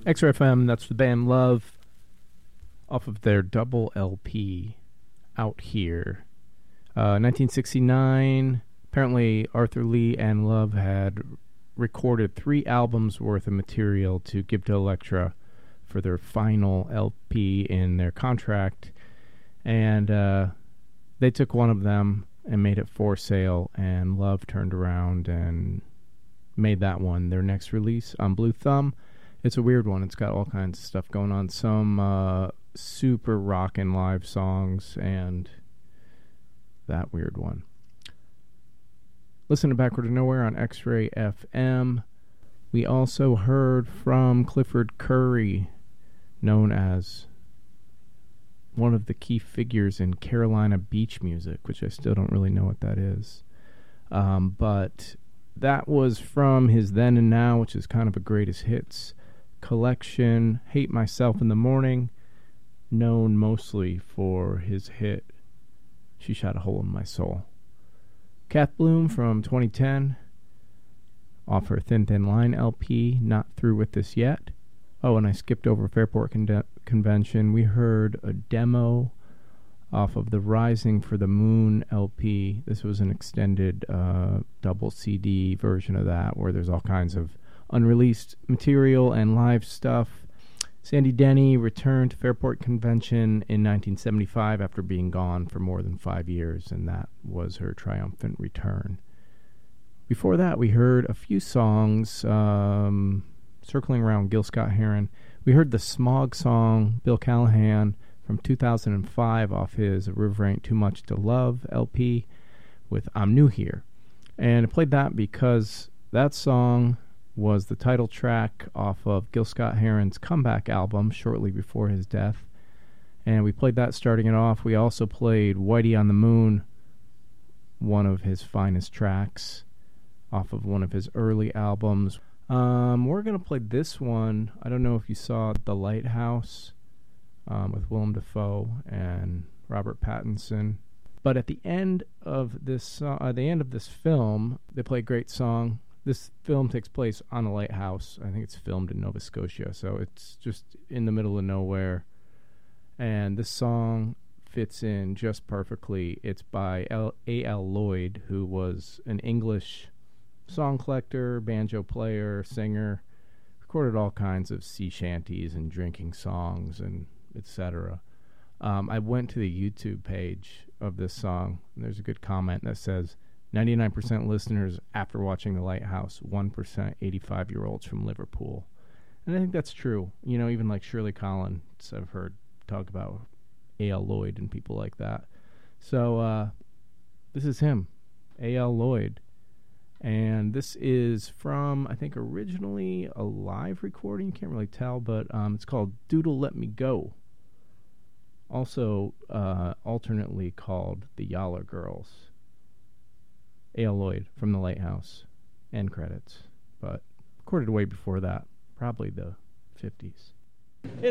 XRFM, that's the band Love, off of their double LP, Out Here. 1969, apparently Arthur Lee and Love had recorded 3 albums worth of material to give to Elektra for their final LP in their contract, and they took one of them and made it for sale, and Love turned around and made that one their next release on Blue Thumb. It's a weird one. It's got all kinds of stuff going on. Some super rockin' live songs and that weird one. Listen to Backward to Nowhere on X-Ray FM. We also heard from Clifford Curry, known as one of the key figures in Carolina beach music, which I still don't really know what that is. But that was from his Then and Now, which is kind of a greatest hits collection, Hate Myself in the Morning, known mostly for his hit She Shot a Hole in My Soul. Kath Bloom from 2010, off her Thin Thin Line LP, Not Through With This Yet. Oh, and I skipped over Fairport Convention. We heard a demo off of the Rising for the Moon LP. This was an extended double CD version of that, where there's all kinds of unreleased material and live stuff. Sandy Denny returned to Fairport Convention in 1975 after being gone for more than 5 years, and that was her triumphant return. Before that, we heard a few songs circling around Gil Scott-Heron. We heard the Smog song, Bill Callahan, from 2005 off his River Ain't Too Much to Love LP with I'm New Here. And I played that because that song was the title track off of Gil Scott-Heron's comeback album shortly before his death. And we played that starting it off. We also played Whitey on the Moon, one of his finest tracks off of one of his early albums. We're going to play this one. I don't know if you saw The Lighthouse with Willem Dafoe and Robert Pattinson. But at the end of this film, they play a great song. This film takes place on a lighthouse. I think it's filmed in Nova Scotia, so it's just in the middle of nowhere. And this song fits in just perfectly. It's by A.L. Lloyd, who was an English song collector, banjo player, singer, recorded all kinds of sea shanties and drinking songs and etc. I went to the YouTube page of this song, and there's a good comment that says, 99% listeners after watching The Lighthouse, 1% 85-year-olds from Liverpool. And I think that's true. You know, even like Shirley Collins, I've heard talk about A.L. Lloyd and people like that. So this is him, A.L. Lloyd. And this is from, I think, originally a live recording. You can't really tell, but it's called Doodle Let Me Go. Also alternately called The Yaller Girls. A.L. Lloyd from The Lighthouse. End credits. But recorded way before that. Probably the 50s. It's